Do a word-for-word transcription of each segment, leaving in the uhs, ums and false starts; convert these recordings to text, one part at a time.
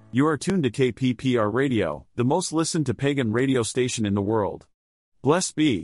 You are tuned to K P P R Radio, the most listened to pagan radio station in the world. Blessed be.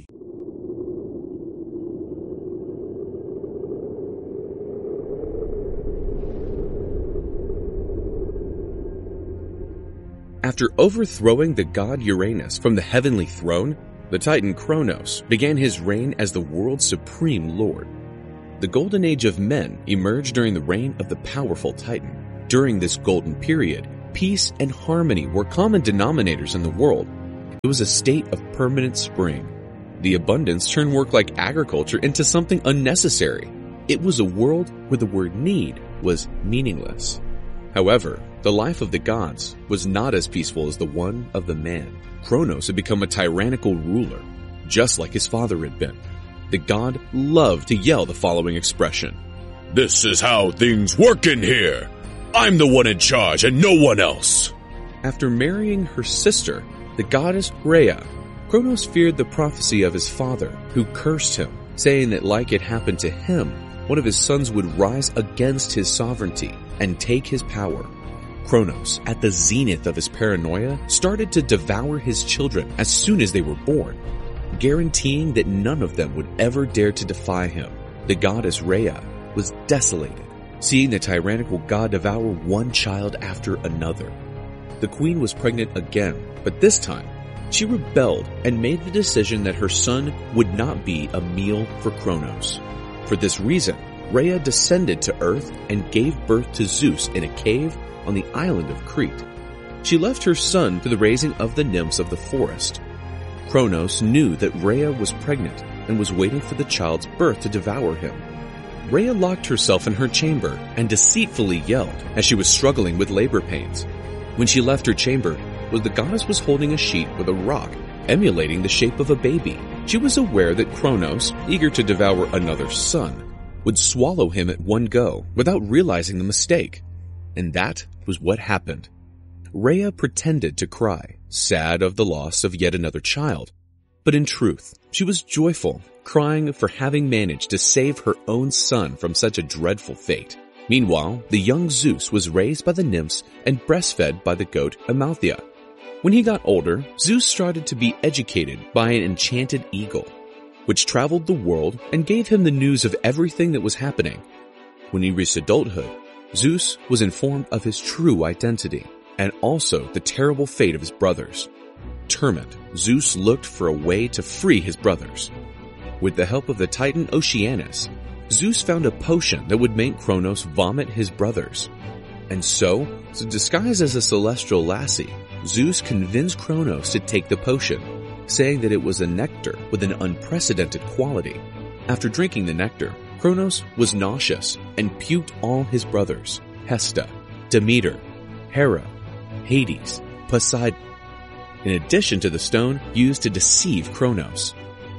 After overthrowing the god Uranus from the heavenly throne, the Titan Kronos began his reign as the world's supreme lord. The golden age of men emerged during the reign of the powerful Titan. During this golden period, peace and harmony were common denominators in the world. It was a state of permanent spring. The abundance turned work like agriculture into something unnecessary. It was a world where the word need was meaningless. However, the life of the gods was not as peaceful as the one of the man. Kronos had become a tyrannical ruler, just like his father had been. The god loved to yell the following expression: "This is how things work in here! I'm the one in charge and no one else!" After marrying her sister, the goddess Rhea, Kronos feared the prophecy of his father, who cursed him, saying that like it happened to him, one of his sons would rise against his sovereignty and take his power. Kronos, at the zenith of his paranoia, started to devour his children as soon as they were born, guaranteeing that none of them would ever dare to defy him. The goddess Rhea was desolated, seeing the tyrannical god devour one child after another. The queen was pregnant again, but this time, she rebelled and made the decision that her son would not be a meal for Kronos. For this reason, Rhea descended to earth and gave birth to Zeus in a cave on the island of Crete. She left her son to the raising of the nymphs of the forest. Kronos knew that Rhea was pregnant and was waiting for the child's birth to devour him. Rhea locked herself in her chamber and deceitfully yelled as she was struggling with labor pains. When she left her chamber, the goddess was holding a sheet with a rock, emulating the shape of a baby. She was aware that Kronos, eager to devour another son, would swallow him at one go without realizing the mistake. And that was what happened. Rhea pretended to cry, sad of the loss of yet another child. But in truth, she was joyful, crying for having managed to save her own son from such a dreadful fate. Meanwhile, the young Zeus was raised by the nymphs and breastfed by the goat Amalthea. When he got older, Zeus started to be educated by an enchanted eagle, which traveled the world and gave him the news of everything that was happening. When he reached adulthood, Zeus was informed of his true identity and also the terrible fate of his brothers. Determined, Zeus looked for a way to free his brothers. With the help of the Titan Oceanus, Zeus found a potion that would make Kronos vomit his brothers. And so, to disguise as a celestial lassie, Zeus convinced Kronos to take the potion, saying that it was a nectar with an unprecedented quality. After drinking the nectar, Kronos was nauseous and puked all his brothers, Hesta, Demeter, Hera, Hades, Poseidon, in addition to the stone used to deceive Kronos.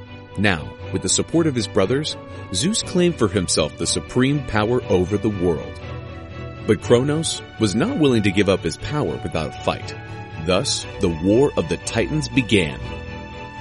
Now, with the support of his brothers, Zeus claimed for himself the supreme power over the world. But Kronos was not willing to give up his power without a fight. Thus, the War of the Titans began.